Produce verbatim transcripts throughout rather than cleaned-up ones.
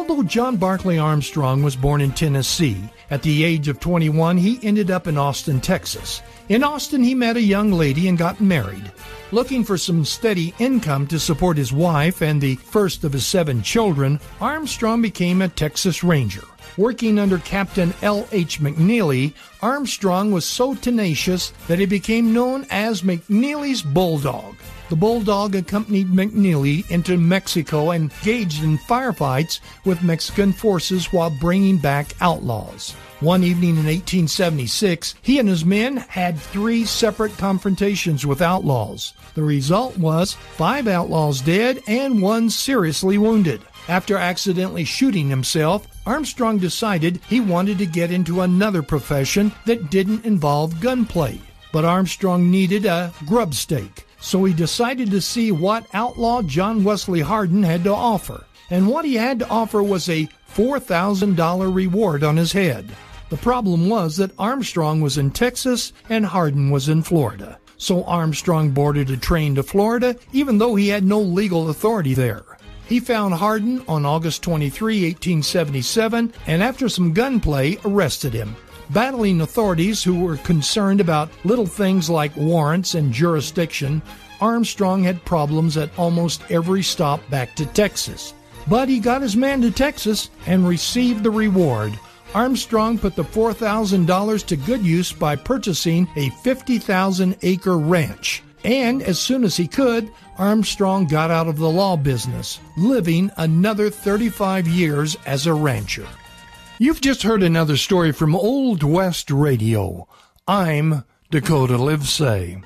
Although John Barclay Armstrong was born in Tennessee, at the age of twenty-one, he ended up in Austin, Texas. In Austin, he met a young lady and got married. Looking for some steady income to support his wife and the first of his seven children, Armstrong became a Texas Ranger. Working under Captain L H McNeely, Armstrong was so tenacious that he became known as McNeely's Bulldog. The Bulldog accompanied McNeely into Mexico and engaged in firefights with Mexican forces while bringing back outlaws. One evening in eighteen seventy-six, he and his men had three separate confrontations with outlaws. The result was five outlaws dead and one seriously wounded. After accidentally shooting himself, Armstrong decided he wanted to get into another profession that didn't involve gunplay. But Armstrong needed a grub stake, so he decided to see what outlaw John Wesley Hardin had to offer. And what he had to offer was a four thousand dollars reward on his head. The problem was that Armstrong was in Texas and Hardin was in Florida. So Armstrong boarded a train to Florida, even though he had no legal authority there. He found Hardin on August twenty-third, eighteen seventy-seven, and after some gunplay, arrested him. Battling authorities who were concerned about little things like warrants and jurisdiction, Armstrong had problems at almost every stop back to Texas. But he got his man to Texas and received the reward. Armstrong put the four thousand dollars to good use by purchasing a fifty thousand acre ranch. And as soon as he could, Armstrong got out of the law business, living another thirty-five years as a rancher. You've just heard another story from Old West Radio. I'm Dakota Livesay.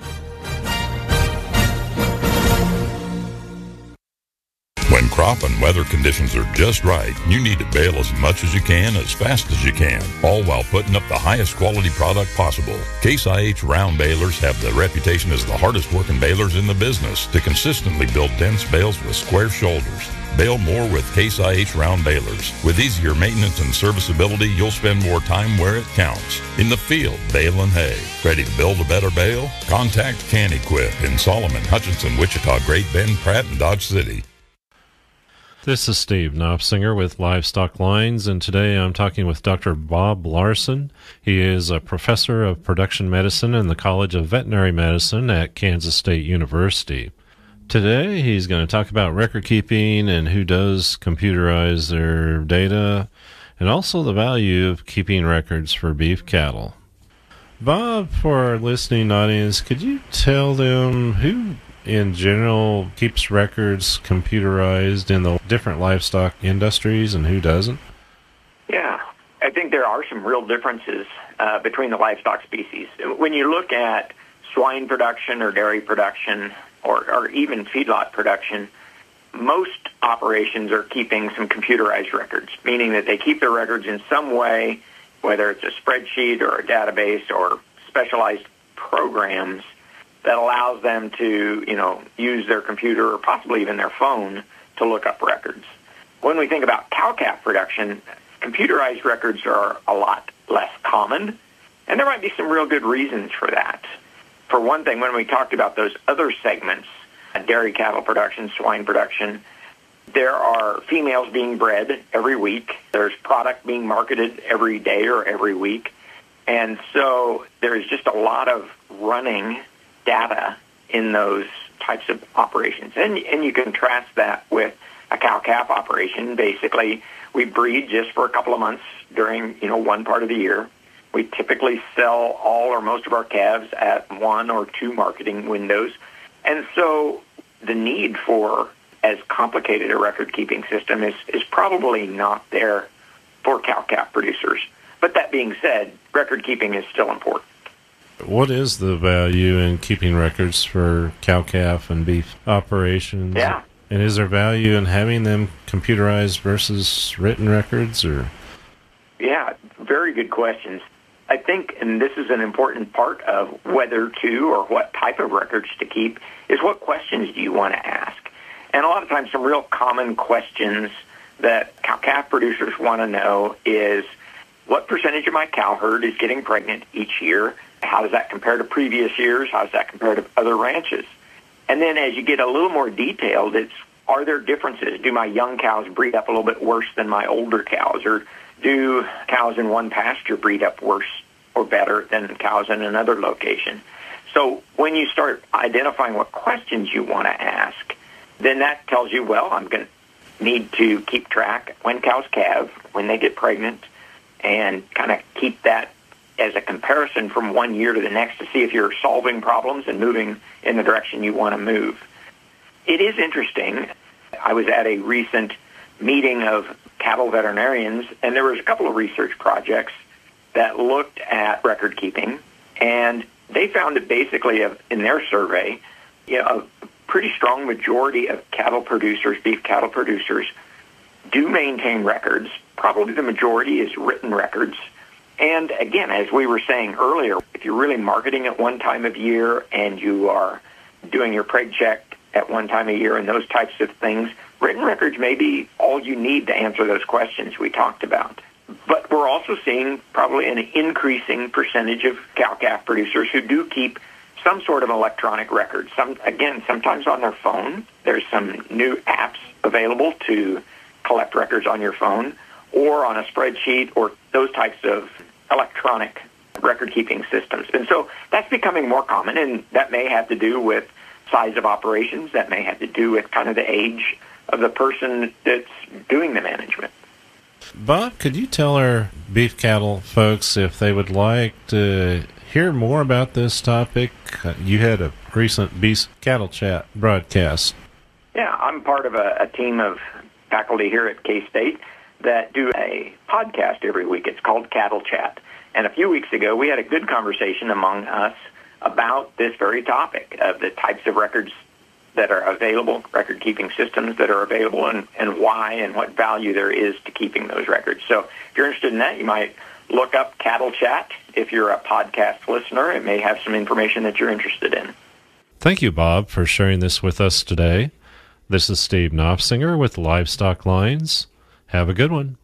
When crop and weather conditions are just right, you need to bale as much as you can, as fast as you can, all while putting up the highest quality product possible. Case I H round balers have the reputation as the hardest working balers in the business to consistently build dense bales with square shoulders. Bale more with Case I H round balers. With easier maintenance and serviceability, you'll spend more time where it counts. In the field, baling hay. Ready to build a better bale? Contact Can-Equip in Solomon, Hutchinson, Wichita, Great Bend, Pratt, and Dodge City. This is Steve Knopfsinger with Livestock Lines, and today I'm talking with Doctor Bob Larson. He is a professor of production medicine in the College of Veterinary Medicine at Kansas State University. Today he's going to talk about record keeping and who does computerize their data, and also the value of keeping records for beef cattle. Bob, for our listening audience, could you tell them who in general keeps records computerized in the different livestock industries and who doesn't? Yeah, I think there are some real differences uh, between the livestock species. When you look at swine production or dairy production or, or even feedlot production, most operations are keeping some computerized records, meaning that they keep their records in some way, whether it's a spreadsheet or a database or specialized programs that allows them to, you know, use their computer or possibly even their phone to look up records. When we think about cow-calf production, computerized records are a lot less common, and there might be some real good reasons for that. For one thing, when we talked about those other segments, dairy cattle production, swine production, there are females being bred every week. There's product being marketed every day or every week. And so there's just a lot of running data in those types of operations. And, and you contrast that with a cow-calf operation. Basically, we breed just for a couple of months during, you know, one part of the year. We typically sell all or most of our calves at one or two marketing windows. And so the need for as complicated a record-keeping system is, is probably not there for cow-calf producers. But that being said, record-keeping is still important. What is the value in keeping records for cow-calf and beef operations? Yeah. And is there value in having them computerized versus written records? Or? Yeah, very good questions. I think, and this is an important part of whether to or what type of records to keep, is what questions do you want to ask? And a lot of times some real common questions that cow-calf producers want to know is, what percentage of my cow herd is getting pregnant each year? How does that compare to previous years? How does that compare to other ranches? And then as you get a little more detailed, it's are there differences? Do my young cows breed up a little bit worse than my older cows? Or do cows in one pasture breed up worse or better than cows in another location? So when you start identifying what questions you want to ask, then that tells you, well, I'm going to need to keep track when cows calve, when they get pregnant, and kind of keep that as a comparison from one year to the next to see if you're solving problems and moving in the direction you want to move. It is interesting. I was at a recent meeting of cattle veterinarians, and there was a couple of research projects that looked at record keeping, and they found that basically in their survey, you know, a pretty strong majority of cattle producers, beef cattle producers, do maintain records. Probably the majority is written records. And again, as we were saying earlier, if you're really marketing at one time of year and you are doing your preg check at one time of year and those types of things, written records may be all you need to answer those questions we talked about. But we're also seeing probably an increasing percentage of cow-calf producers who do keep some sort of electronic record. Some, again, sometimes on their phone. There's some new apps available to collect records on your phone, or on a spreadsheet, or those types of electronic record-keeping systems. And so that's becoming more common, and that may have to do with size of operations. That may have to do with kind of the age of the person that's doing the management. Bob, could you tell our beef cattle folks if they would like to hear more about this topic? Uh, you had a recent Beef Cattle Chat broadcast. Yeah, I'm part of a, a team of faculty here at K-State that do a podcast every week. It's called Cattle Chat. And a few weeks ago, we had a good conversation among us about this very topic of the types of records that are available, record-keeping systems that are available, and, and why and what value there is to keeping those records. So if you're interested in that, you might look up Cattle Chat. If you're a podcast listener, it may have some information that you're interested in. Thank you, Bob, for sharing this with us today. This is Steve Knopfsinger with Livestock Lines. Have a good one.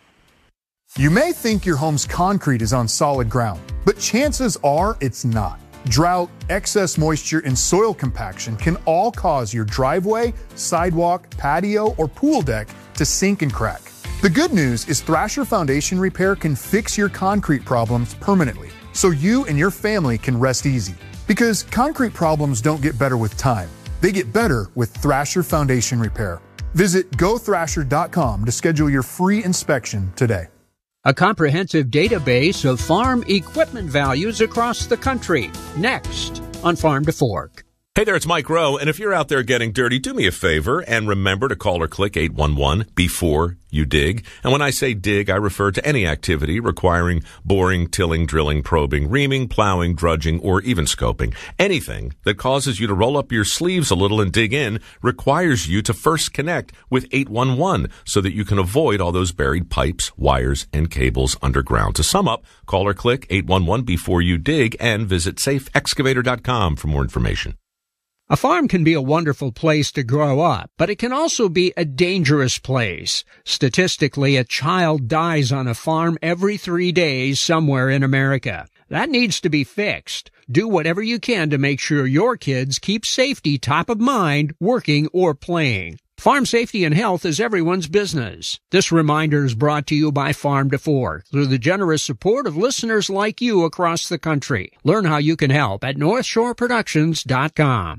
You may think your home's concrete is on solid ground, but chances are it's not. Drought, excess moisture, and soil compaction can all cause your driveway, sidewalk, patio, or pool deck to sink and crack. The good news is Thrasher Foundation Repair can fix your concrete problems permanently, so you and your family can rest easy. Because concrete problems don't get better with time. They get better with Thrasher Foundation Repair. Visit go thrasher dot com to schedule your free inspection today. A comprehensive database of farm equipment values across the country. Next on Farm to Fork. Hey there, it's Mike Rowe, and if you're out there getting dirty, do me a favor and remember to call or click eight one one before you dig. And when I say dig, I refer to any activity requiring boring, tilling, drilling, probing, reaming, plowing, drudging, or even scoping. Anything that causes you to roll up your sleeves a little and dig in requires you to first connect with eight one one so that you can avoid all those buried pipes, wires, and cables underground. To sum up, call or click eight one one before you dig and visit safe excavator dot com for more information. A farm can be a wonderful place to grow up, but it can also be a dangerous place. Statistically, a child dies on a farm every three days somewhere in America. That needs to be fixed. Do whatever you can to make sure your kids keep safety top of mind, working or playing. Farm safety and health is everyone's business. This reminder is brought to you by Farm to Fork through the generous support of listeners like you across the country. Learn how you can help at north shore productions dot com.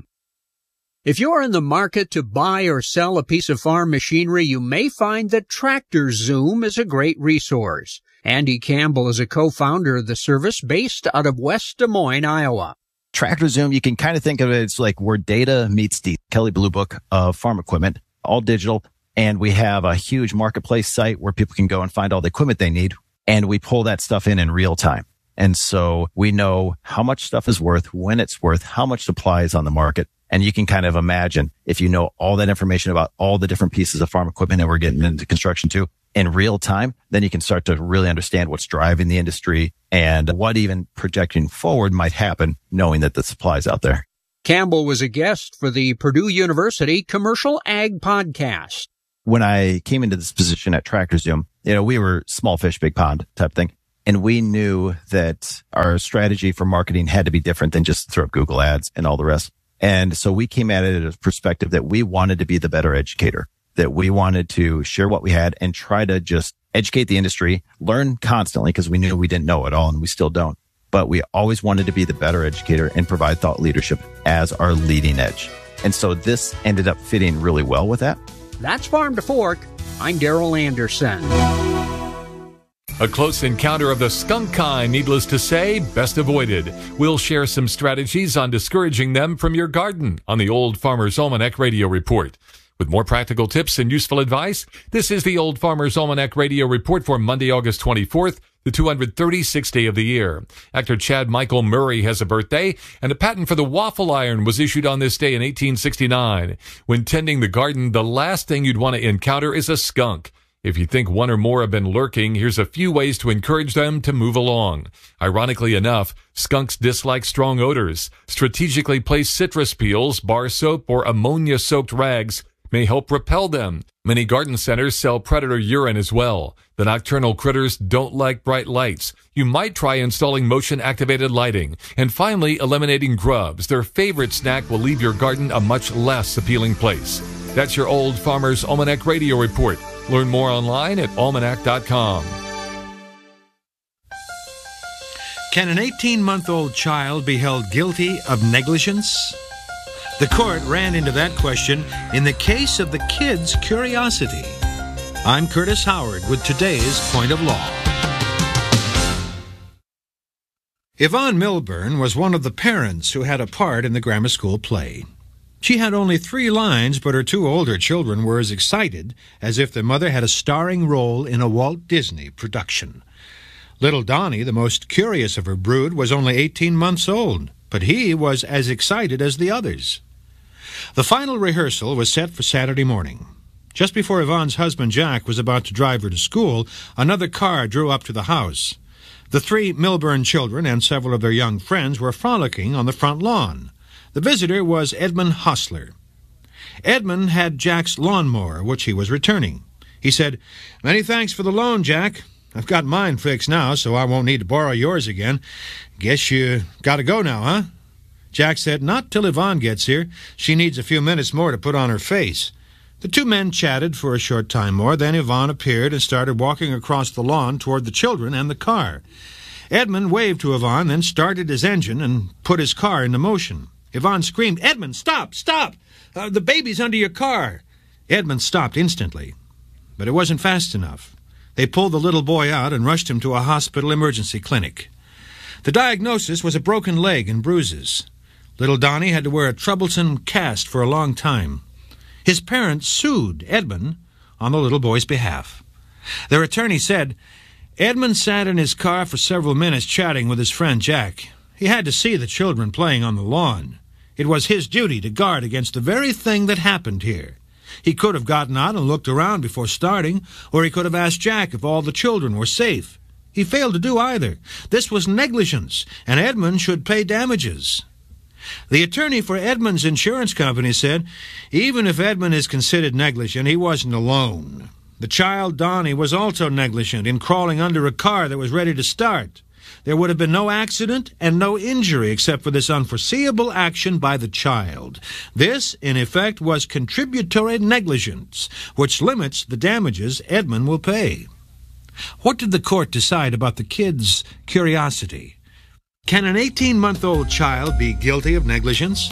If you're in the market to buy or sell a piece of farm machinery, you may find that Tractor Zoom is a great resource. Andy Campbell is a co-founder of the service based out of West Des Moines, Iowa. Tractor Zoom, you can kind of think of it as like where data meets the Kelley Blue Book of farm equipment, all digital. And we have a huge marketplace site where people can go and find all the equipment they need. And we pull that stuff in in real time. And so we know how much stuff is worth, when it's worth, how much supply is on the market. And you can kind of imagine if you know all that information about all the different pieces of farm equipment that we're getting into construction too in real time, then you can start to really understand what's driving the industry and what even projecting forward might happen, knowing that the supply is out there. Campbell was a guest for the Purdue University Commercial Ag Podcast. When I came into this position at Tractor Zoom, you know, we were small fish, big pond type thing. And we knew that our strategy for marketing had to be different than just throw up Google ads and all the rest. And so we came at it at a perspective that we wanted to be the better educator, that we wanted to share what we had and try to just educate the industry, learn constantly because we knew we didn't know it all and we still don't. But we always wanted to be the better educator and provide thought leadership as our leading edge. And so this ended up fitting really well with that. That's Farm to Fork. I'm Daryl Anderson. A close encounter of the skunk kind, needless to say, best avoided. We'll share some strategies on discouraging them from your garden on the Old Farmer's Almanac Radio Report. With more practical tips and useful advice, this is the Old Farmer's Almanac Radio Report for Monday, August twenty-fourth, the two hundred thirty-sixth day of the year. Actor Chad Michael Murray has a birthday, and a patent for the waffle iron was issued on this day in eighteen sixty-nine. When tending the garden, the last thing you'd want to encounter is a skunk. If you think one or more have been lurking, here's a few ways to encourage them to move along. Ironically enough, skunks dislike strong odors. Strategically placed citrus peels, bar soap, or ammonia-soaked rags may help repel them. Many garden centers sell predator urine as well. The nocturnal critters don't like bright lights. You might try installing motion-activated lighting. And finally, eliminating grubs. Their favorite snack will leave your garden a much less appealing place. That's your Old Farmer's Almanac Radio Report. Learn more online at almanac dot com. Can an eighteen-month-old child be held guilty of negligence? The court ran into that question in the case of the kid's curiosity. I'm Curtis Howard with today's Point of Law. Yvonne Milburn was one of the parents who had a part in the grammar school play. She had only three lines, but her two older children were as excited as if their mother had a starring role in a Walt Disney production. Little Donnie, the most curious of her brood, was only eighteen months old, but he was as excited as the others. The final rehearsal was set for Saturday morning. Just before Yvonne's husband Jack was about to drive her to school, another car drew up to the house. The three Milburn children and several of their young friends were frolicking on the front lawn. The visitor was Edmund Hostler. Edmund had Jack's lawnmower, which he was returning. He said, "Many thanks for the loan, Jack. I've got mine fixed now, so I won't need to borrow yours again. Guess you gotta go now, huh?" Jack said, "Not till Yvonne gets here. She needs a few minutes more to put on her face." The two men chatted for a short time more. Then Yvonne appeared and started walking across the lawn toward the children and the car. Edmund waved to Yvonne, then started his engine and put his car into motion. Yvonne screamed, "Edmund, stop, stop! Uh, the baby's under your car!" Edmund stopped instantly, but it wasn't fast enough. They pulled the little boy out and rushed him to a hospital emergency clinic. The diagnosis was a broken leg and bruises. Little Donnie had to wear a troublesome cast for a long time. His parents sued Edmund on the little boy's behalf. Their attorney said, "Edmund sat in his car for several minutes chatting with his friend Jack. He had to see the children playing on the lawn. It was his duty to guard against the very thing that happened here. He could have gotten out and looked around before starting, or he could have asked Jack if all the children were safe. He failed to do either. This was negligence, and Edmund should pay damages." The attorney for Edmund's insurance company said, "Even if Edmund is considered negligent, he wasn't alone. The child, Donnie, was also negligent in crawling under a car that was ready to start. There would have been no accident and no injury except for this unforeseeable action by the child. This, in effect, was contributory negligence, which limits the damages Edmund will pay." What did the court decide about the kid's curiosity? Can an eighteen-month-old child be guilty of negligence?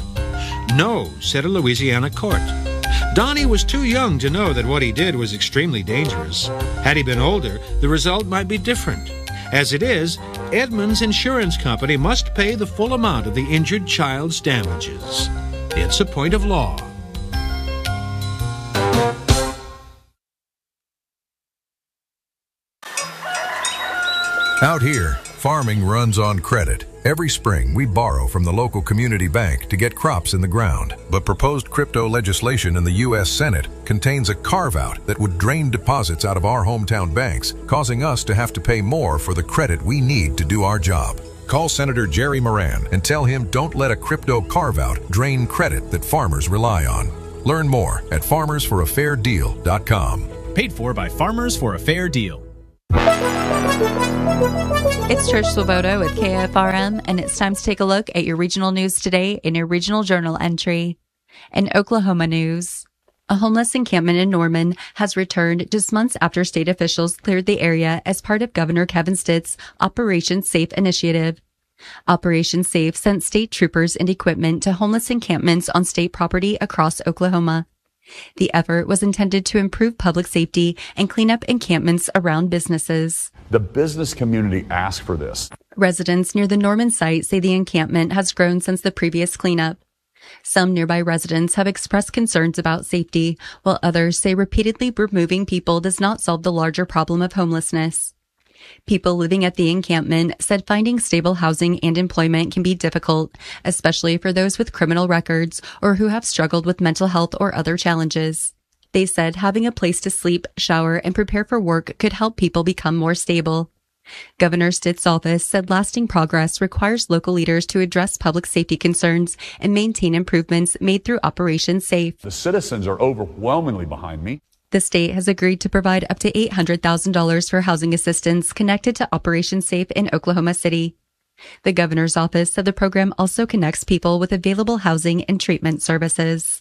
No, said a Louisiana court. Donnie was too young to know that what he did was extremely dangerous. Had he been older, the result might be different. As it is, Edmund's insurance company must pay the full amount of the injured child's damages. It's a point of law. Out here, farming runs on credit. Every spring, we borrow from the local community bank to get crops in the ground. But proposed crypto legislation in the U S Senate contains a carve-out that would drain deposits out of our hometown banks, causing us to have to pay more for the credit we need to do our job. Call Senator Jerry Moran and tell him don't let a crypto carve-out drain credit that farmers rely on. Learn more at farmers for a fair deal dot com. Paid for by Farmers for a Fair Deal. It's Trish Swoboda with K F R M, and it's time to take a look at your regional news today in your regional journal entry. In Oklahoma news, a homeless encampment in Norman has returned just months after state officials cleared the area as part of Governor Kevin Stitt's Operation Safe initiative. Operation Safe sent state troopers and equipment to homeless encampments on state property across Oklahoma. The effort was intended to improve public safety and clean up encampments around businesses. The business community asked for this. Residents near the Norman site say the encampment has grown since the previous cleanup. Some nearby residents have expressed concerns about safety, while others say repeatedly removing people does not solve the larger problem of homelessness. People living at the encampment said finding stable housing and employment can be difficult, especially for those with criminal records or who have struggled with mental health or other challenges. They said having a place to sleep, shower, and prepare for work could help people become more stable. Governor Stitt's office said lasting progress requires local leaders to address public safety concerns and maintain improvements made through Operation Safe. The citizens are overwhelmingly behind me. The state has agreed to provide up to eight hundred thousand dollars for housing assistance connected to Operation Safe in Oklahoma City. The governor's office said the program also connects people with available housing and treatment services.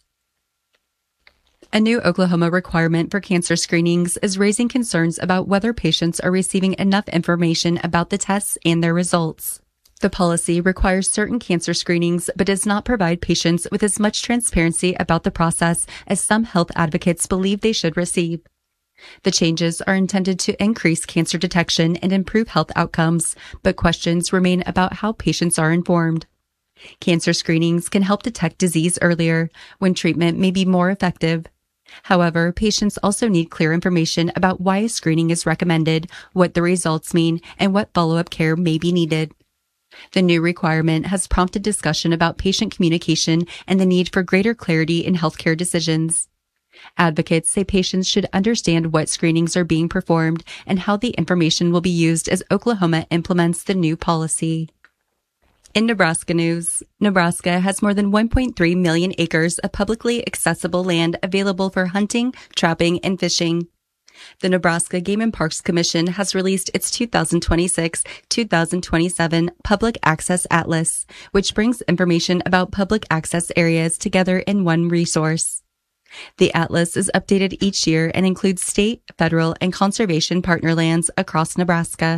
A new Oklahoma requirement for cancer screenings is raising concerns about whether patients are receiving enough information about the tests and their results. The policy requires certain cancer screenings but does not provide patients with as much transparency about the process as some health advocates believe they should receive. The changes are intended to increase cancer detection and improve health outcomes, but questions remain about how patients are informed. Cancer screenings can help detect disease earlier, when treatment may be more effective. However, patients also need clear information about why a screening is recommended, what the results mean, and what follow-up care may be needed. The new requirement has prompted discussion about patient communication and the need for greater clarity in healthcare decisions. Advocates say patients should understand what screenings are being performed and how the information will be used as Oklahoma implements the new policy. In Nebraska news, Nebraska has more than one point three million acres of publicly accessible land available for hunting, trapping, and fishing. The Nebraska Game and Parks Commission has released its two thousand twenty-six to two thousand twenty-seven Public Access Atlas, which brings information about public access areas together in one resource. The atlas is updated each year and includes state, federal, and conservation partner lands across Nebraska.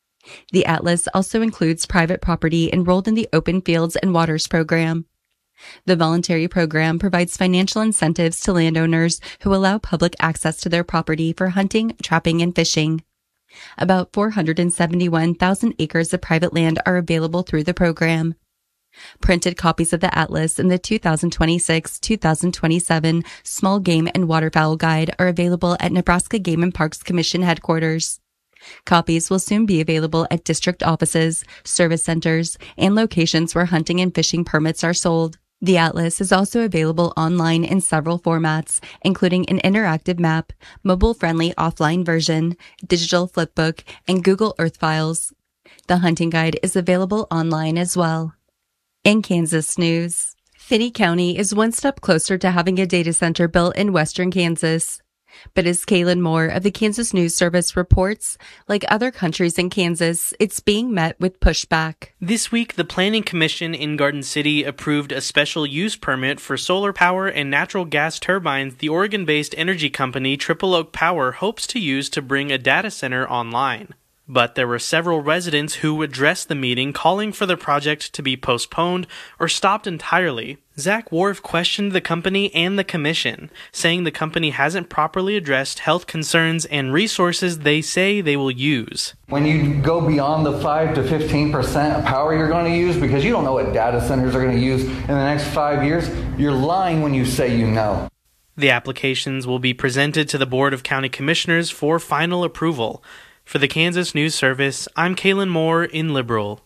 The atlas also includes private property enrolled in the Open Fields and Waters program. The voluntary program provides financial incentives to landowners who allow public access to their property for hunting, trapping, and fishing. About four hundred seventy-one thousand acres of private land are available through the program. Printed copies of the atlas and the two thousand twenty-six to two thousand twenty-seven Small Game and Waterfowl Guide are available at Nebraska Game and Parks Commission headquarters. Copies will soon be available at district offices, service centers, and locations where hunting and fishing permits are sold. The atlas is also available online in several formats, including an interactive map, mobile-friendly offline version, digital flipbook, and Google Earth files. The hunting guide is available online as well. In Kansas news, Finney County is one step closer to having a data center built in western Kansas. But as Kaylin Moore of the Kansas News Service reports, like other countries in Kansas, it's being met with pushback. This week, the Planning Commission in Garden City approved a special use permit for solar power and natural gas turbines the Oregon-based energy company Triple Oak Power hopes to use to bring a data center online. But there were several residents who addressed the meeting calling for the project to be postponed or stopped entirely. Zach Wharf questioned the company and the commission, saying the company hasn't properly addressed health concerns and resources they say they will use. When you go beyond the five to fifteen percent of power you're going to use, because you don't know what data centers are going to use in the next five years, you're lying when you say you know. The applications will be presented to the Board of County Commissioners for final approval. For the Kansas News Service, I'm Kaylin Moore in Liberal.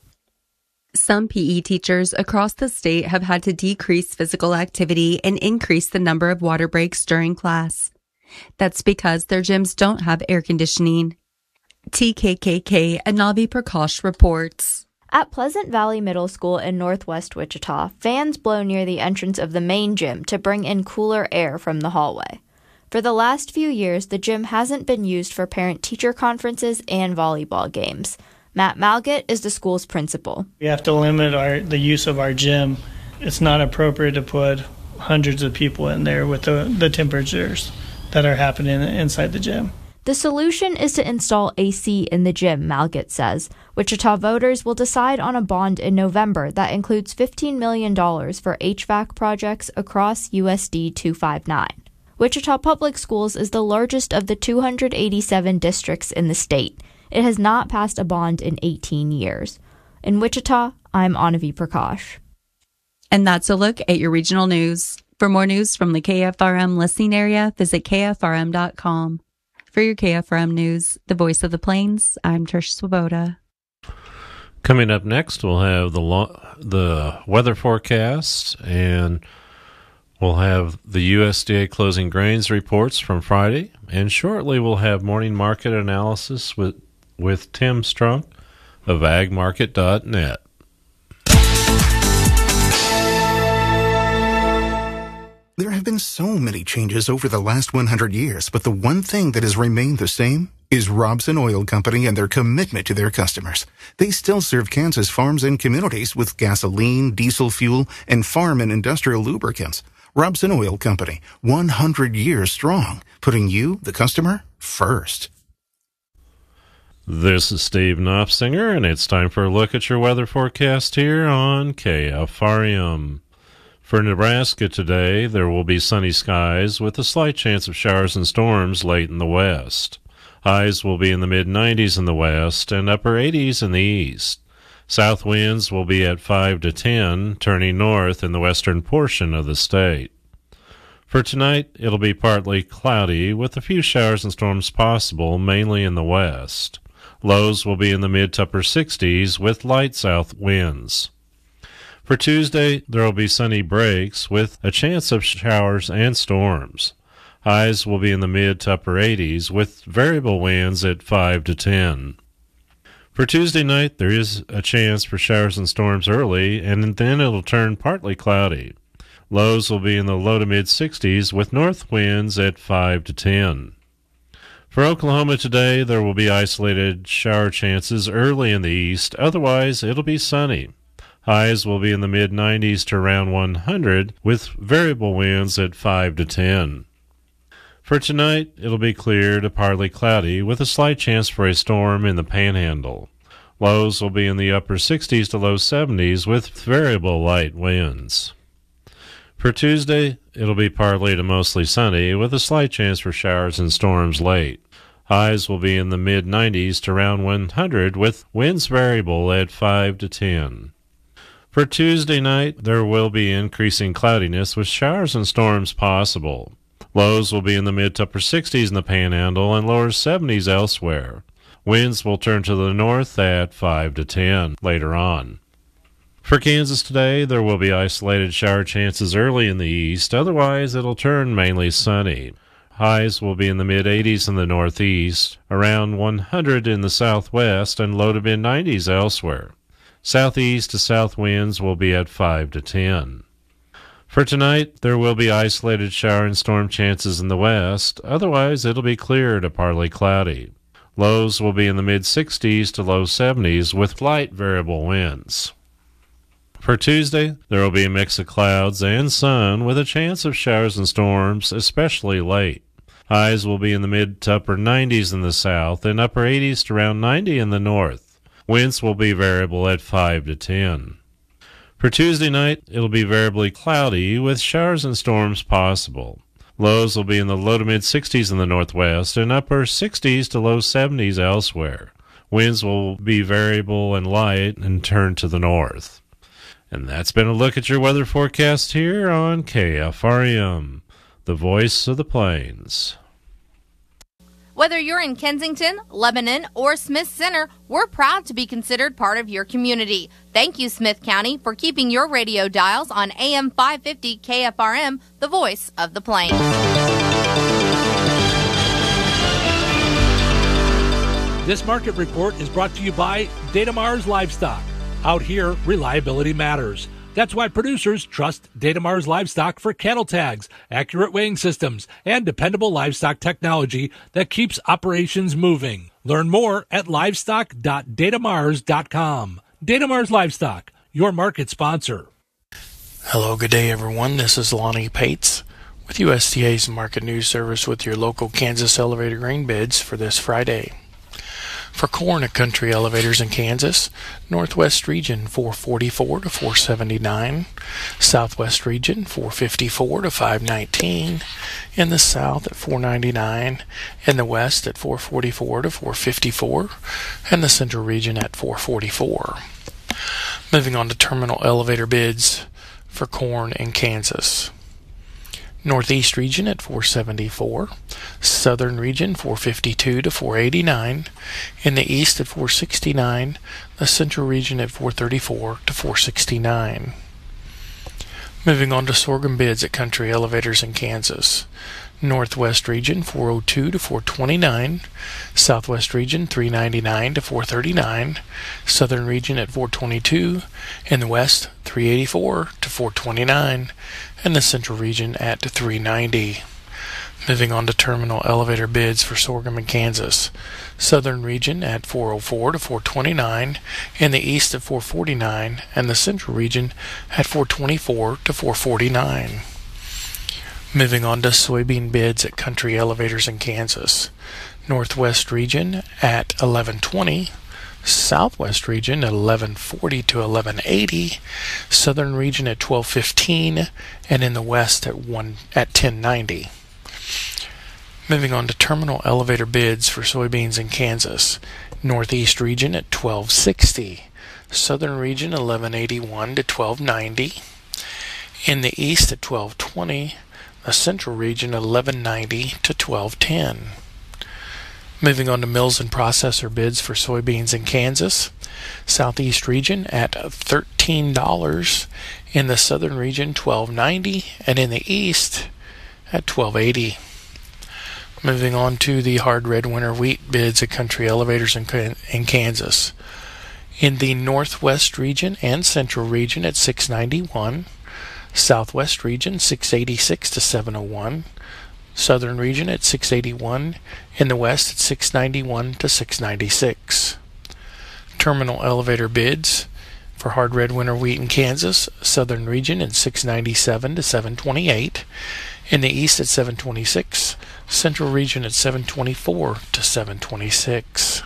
Some P E teachers across the state have had to decrease physical activity and increase the number of water breaks during class. That's because their gyms don't have air conditioning. T K K K Anavi Prakash reports. At Pleasant Valley Middle School in northwest Wichita, fans blow near the entrance of the main gym to bring in cooler air from the hallway. For the last few years, the gym hasn't been used for parent-teacher conferences and volleyball games. Matt Malgett is the school's principal. We have to limit our the use of our gym. It's not appropriate to put hundreds of people in there with the, the temperatures that are happening inside the gym. The solution is to install A C in the gym, Malgett says. Wichita voters will decide on a bond in November that includes fifteen million dollars for H V A C projects across U S D two fifty-nine. Wichita Public Schools is the largest of the two hundred eighty-seven districts in the state. It has not passed a bond in eighteen years. In Wichita, I'm Anavi Prakash. And that's a look at your regional news. For more news from the K F R M listening area, visit K F R M dot com. For your K F R M news, the voice of the Plains, I'm Trish Swoboda. Coming up next, we'll have the lo- the weather forecast, and we'll have the U S D A closing grains reports from Friday, and shortly we'll have morning market analysis with, with Tim Strunk of ag market dot net. There have been so many changes over the last one hundred years, but the one thing that has remained the same is Robson Oil Company and their commitment to their customers. They still serve Kansas farms and communities with gasoline, diesel fuel, and farm and industrial lubricants. Robson Oil Company, one hundred years strong, putting you, the customer, first. This is Steve Knopfsinger, and it's time for a look at your weather forecast here on K F R M. For Nebraska today, there will be sunny skies with a slight chance of showers and storms late in the west. Highs will be in the mid nineties in the west and upper eighties in the east. South winds will be at five to ten, turning north in the western portion of the state. For tonight, it'll be partly cloudy with a few showers and storms possible, mainly in the west. Lows will be in the mid to upper sixties with light south winds. For Tuesday, there will be sunny breaks with a chance of showers and storms. Highs will be in the mid to upper eighties with variable winds at five to ten. For Tuesday night, there is a chance for showers and storms early, and then it'll turn partly cloudy. Lows will be in the low to mid sixties with north winds at five to ten. For Oklahoma today, there will be isolated shower chances early in the east. Otherwise, it'll be sunny. Highs will be in the mid nineties to around one hundred with variable winds at five to ten. For tonight, it'll be clear to partly cloudy with a slight chance for a storm in the Panhandle. Lows will be in the upper sixties to low seventies with variable light winds. For Tuesday, it'll be partly to mostly sunny with a slight chance for showers and storms late. Highs will be in the mid nineties to around one hundred with winds variable at five to ten. For Tuesday night, there will be increasing cloudiness with showers and storms possible. Lows will be in the mid to upper sixties in the Panhandle and lower seventies elsewhere. Winds will turn to the north at five to ten later on. For Kansas today, there will be isolated shower chances early in the east. Otherwise, it'll turn mainly sunny. Highs will be in the mid eighties in the northeast, around one hundred in the southwest, and low to mid nineties elsewhere. Southeast to south winds will be at five to ten. For tonight, there will be isolated shower and storm chances in the west. Otherwise, it'll be clear to partly cloudy. Lows will be in the mid sixties to low seventies with light variable winds. For Tuesday, there will be a mix of clouds and sun with a chance of showers and storms, especially late. Highs will be in the mid to upper nineties in the south and upper eighties to around ninety in the north. Winds will be variable at five to ten. For Tuesday night, it'll be variably cloudy with showers and storms possible. Lows will be in the low to mid sixties in the northwest and upper sixties to low seventies elsewhere. Winds will be variable and light and turn to the north. And that's been a look at your weather forecast here on K F R M, the voice of the Plains. Whether you're in Kensington, Lebanon, or Smith Center, we're proud to be considered part of your community. Thank you, Smith County, for keeping your radio dials on A M five fifty K F R M, the voice of the Plains. This market report is brought to you by Data Mars Livestock. Out here, reliability matters. That's why producers trust Datamars Livestock for cattle tags, accurate weighing systems, and dependable livestock technology that keeps operations moving. Learn more at livestock dot datamars dot com. Datamars Livestock, your market sponsor. Hello, good day, everyone. This is Lonnie Pates with U S D A's Market News Service with your local Kansas elevator grain bids for this Friday. For corn at Country Elevators in Kansas, Northwest Region four forty-four to four seventy-nine, Southwest Region four fifty-four to five nineteen, in the South at four ninety-nine, in the West at four forty-four to four fifty-four, and the Central Region at four forty-four. Moving on to terminal elevator bids for corn in Kansas. Northeast Region at four seventy-four, Southern Region four fifty-two to four eighty-nine, in the East at four sixty-nine, the Central Region at four thirty-four to four sixty-nine. Moving on to sorghum bids at Country Elevators in Kansas. Northwest Region four oh two to four twenty-nine, Southwest Region three ninety-nine to four thirty-nine, Southern Region at four twenty-two, in the West three eighty-four to four twenty-nine, and the Central Region at three ninety. Moving on to terminal elevator bids for sorghum in Kansas. Southern Region at four oh four to four twenty-nine, in the East at four forty-nine, and the Central Region at four twenty-four to four forty-nine. Moving on to soybean bids at Country Elevators in Kansas. Northwest Region at eleven twenty, Southwest Region at eleven forty to eleven eighty, Southern Region at twelve fifteen, and in the West at one at ten ninety. Moving on to terminal elevator bids for soybeans in Kansas. Northeast Region at twelve sixty, Southern Region eleven eighty-one to twelve ninety, in the East at twelve twenty, the Central Region eleven ninety to twelve ten. Moving on to mills and processor bids for soybeans in Kansas. Southeast Region at thirteen dollars, in the Southern Region twelve ninety, and in the East at twelve eighty. Moving on to the hard red winter wheat bids at Country Elevators in, in Kansas. In the Northwest Region and Central Region at six ninety-one, Southwest Region six eighty-six to seven oh one, Southern Region at six eighty-one, in the West at six ninety-one to six ninety-six. Terminal elevator bids for hard red winter wheat in Kansas. Southern Region at six ninety-seven to seven twenty-eight, in the East at seven twenty-six, Central Region at seven twenty-four to seven twenty-six.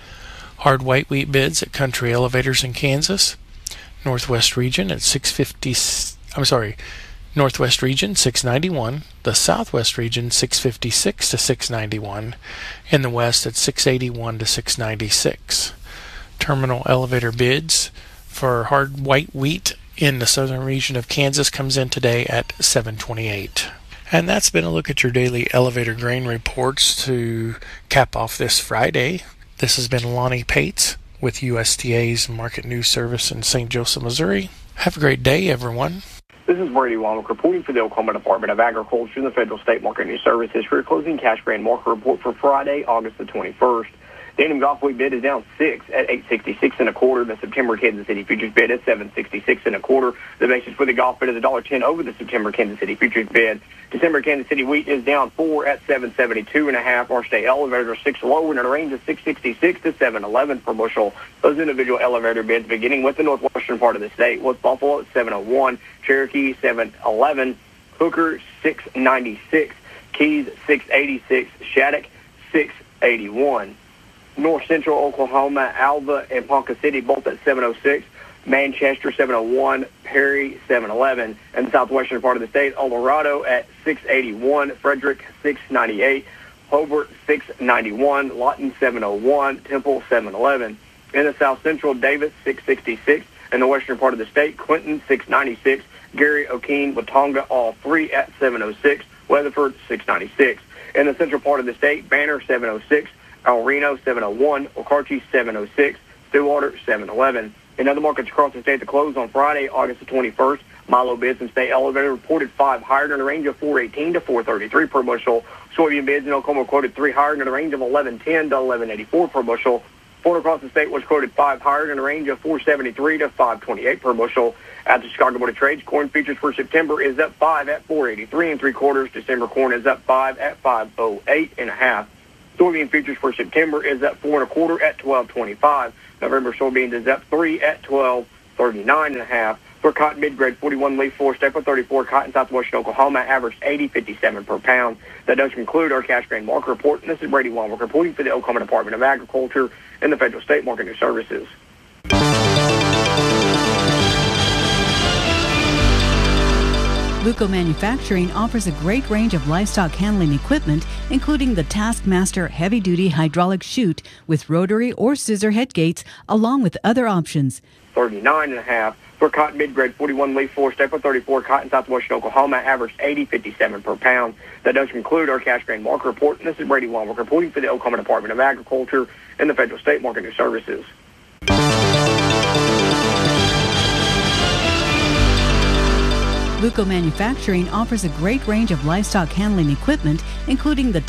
Hard white wheat bids at Country Elevators in Kansas. Northwest Region at six fifty. I'm sorry. Northwest Region six ninety-one, the Southwest Region six fifty-six to six ninety-one, in the West at six eighty-one to six ninety-six. Terminal elevator bids for hard white wheat in the Southern Region of Kansas comes in today at seven twenty-eight. And that's been a look at your daily elevator grain reports to cap off this Friday. This has been Lonnie Pates with U S D A's Market News Service in Saint Joseph, Missouri. Have a great day, everyone. This is Brady Womack reporting for the Oklahoma Department of Agriculture and the Federal State Market News Services for your closing cash grain market report for Friday, August the twenty-first. The Indian Gulf wheat bid is down six at eight sixty-six and a quarter. The September Kansas City futures bid is seven sixty-six and a quarter. The basis for the Gulf bid is one dollar ten over the September Kansas City futures bid. December Kansas City wheat is down four at seven seventy-two and a half. Our state elevators are six lower in a range of six sixty-six to seven eleven per bushel. Those individual elevator bids, beginning with the northwestern part of the state, was Buffalo at seven oh one, Cherokee seven eleven, Hooker six ninety-six, Keys six eighty-six, Shattuck six eighty-one. North Central Oklahoma, Alva, and Ponca City both at seven oh six, Manchester seven oh one, Perry seven eleven, and the southwestern part of the state, El Dorado at six eighty-one, Frederick six ninety-eight, Hobart six ninety-one, Lawton seven oh one, Temple seven eleven. In the south central, Davis six sixty-six, and the western part of the state, Clinton six ninety-six, Gary, O'Keene, Watonga, all three at seven oh six, Weatherford six ninety-six. In the central part of the state, Banner seven oh six, El Reno seven oh one, Okarche seven oh six, Stillwater seven eleven. In other markets across the state to close on Friday, August the twenty-first, Milo bids and state elevator reported five higher in a range of four eighteen to four thirty-three per bushel. Soybean bids in Oklahoma quoted three higher in a range of eleven ten to eleven eighty-four per bushel. Corn across the state was quoted five higher in a range of four seventy-three to five twenty-eight per bushel. At the Chicago Board of Trade, corn futures for September is up five at four eighty-three and three quarters. December corn is up five at five oh eight and a half. Soybean futures for September is up four and a quarter at twelve twenty-five. November soybeans is up three at twelve thirty-nine and a half. For cotton mid-grade forty-one leaf four staple thirty-four cotton southwestern Oklahoma averaged eighty fifty-seven per pound. That does conclude our cash grain market report. And this is Brady Wallwork reporting for the Oklahoma Department of Agriculture and the Federal State Market News Services. Luco Manufacturing offers a great range of livestock handling equipment, including the Taskmaster heavy-duty hydraulic chute with rotary or scissor head gates, along with other options. thirty-nine and a half. For cotton mid-grade forty-one leaf four staple thirty-four cotton southwestern Oklahoma averaged eighty fifty-seven per pound. That does conclude our cash grain market report. And this is Brady Wallwork reporting for the Oklahoma Department of Agriculture and the Federal State Market News Services. Luco Manufacturing offers a great range of livestock handling equipment, including the